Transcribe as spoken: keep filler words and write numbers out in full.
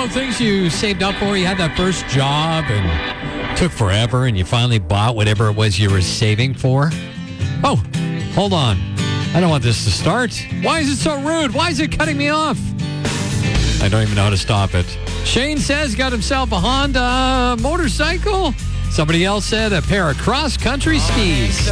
know, things you saved up for. You had that first job and took forever, and you finally bought whatever it was you were saving for. Oh, hold on. I don't want this to start. Why is it so rude? Why is it cutting me off? I don't even know how to stop it. Shane says got himself a Honda motorcycle. Somebody else said a pair of cross-country skis.